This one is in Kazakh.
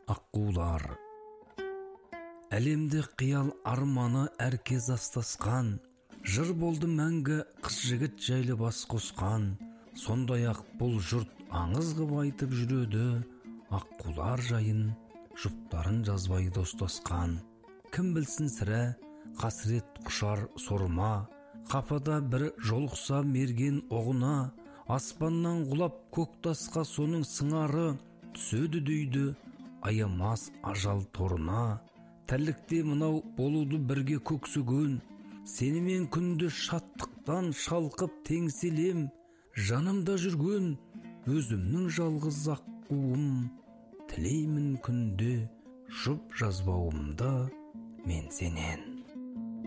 аққулар. Әлемде қиял арманы әркез астасқан, жыр болды мәңгі қыз жігіт жайлы бас қосқан. Сондай-ақ бұл жұрт аңыз қып айтып жүреді, аққулар жайын жұптарын жазбай достасқан. Кім білсін сірә қасірет құшар сорма, қапада бір жолықса мерген оғына. Аспаннан құлап көк тасқа соның сыңары, түседі дейді аямас ажал торына. Тірлікте мынау болуды бірге көксіген, сенімен күнді шаттықтан шалқып теңселем. Жанымда жүрген өзімнің жалғыз аққуым, тілеймін күнде жұп жазбауымды мен сенен.